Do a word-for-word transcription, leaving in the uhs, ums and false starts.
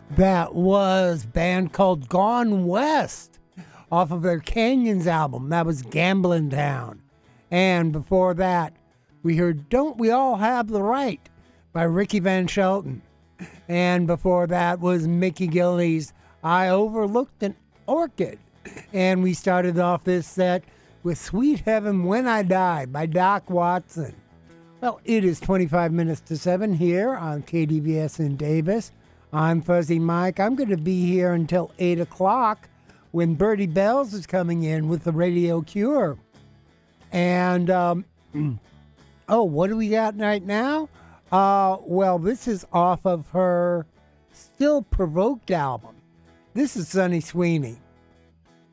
That was a band called Gone West off of their Canyons album. That was Gambling Town. And before that, we heard Don't We All Have the Right by Ricky Van Shelton. And before that was Mickey Gillies' I Overlooked an Orchid. And we started off this set with Sweet Heaven When I Die by Doc Watson. Well, it is twenty-five minutes to seven here on K D V S in Davis. I'm Fuzzy Mike. I'm going to be here until eight o'clock when Bertie Bells is coming in with the Radio Cure. And, um, oh, what do we got right now? Uh, well, this is off of her Still Provoked album. This is Sunny Sweeney.